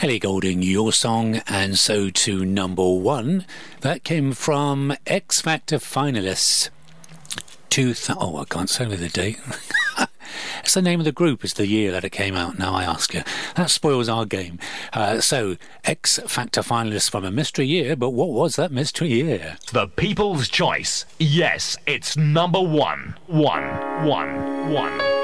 Ellie Goulding, Your Song, and so to number one. That came from X Factor finalists. I can't say the date. It's the name of the group, it's the year that it came out. Now I ask you. That spoils our game. So, X Factor finalists from a mystery year, but what was that mystery year? The People's Choice. Yes, it's number one. One.